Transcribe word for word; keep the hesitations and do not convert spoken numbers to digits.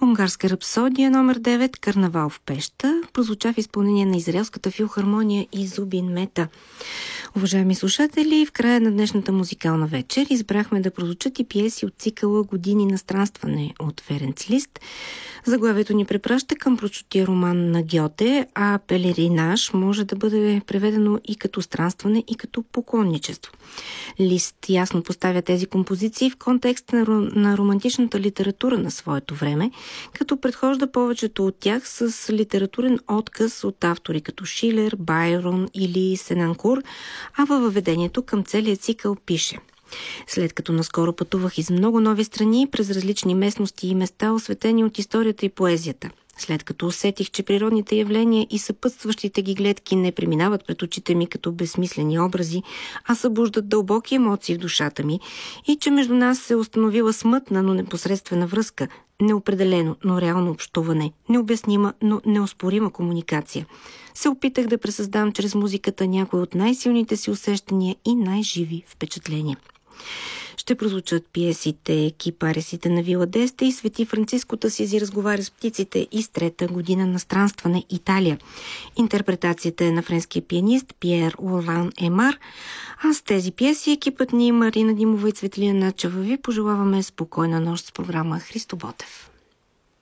Унгарска рапсодия номер девет «Карнавал в пеща» прозвуча в изпълнение на Израелската филхармония и Зубин Мета. Уважаеми слушатели, в края на днешната музикална вечер избрахме да прозвучат и пиеси от цикъла «Години на странстване» от Ференц Лист. Заглавието ни препраща към прочутия роман на Гьоте, а пелеринаж може да бъде преведено и като странстване, и като поклонничество. Лист ясно поставя тези композиции в контекста на, на романтичната литература на своето време, като предхожда повечето от тях с литературен отказ от автори като Шилер, Байрон или Сенанкур, а във въведението към целия цикъл пише: след като наскоро пътувах из много нови страни, през различни местности и места, осветени от историята и поезията, след като усетих, че природните явления и съпътстващите ги гледки не преминават пред очите ми като безсмислени образи, а събуждат дълбоки емоции в душата ми, и че между нас се е установила смътна, но непосредствена връзка, неопределено, но реално общуване, необяснима, но неоспорима комуникация, се опитах да пресъздам чрез музиката някои от най-силните си усещания и най-живи впечатления. Ще прозвучат пиесите «Кипарисите на Вила Десте» и «Свети Франциско Асизи разговаря с птиците» и с трета година на странстване Италия. Интерпретацията е на френския пианист Пьер Олан Емар, а с тези пиеси екипът ни Марина Димова и Цветлина Начева ви пожелаваме спокойна нощ с програма Христо Ботев.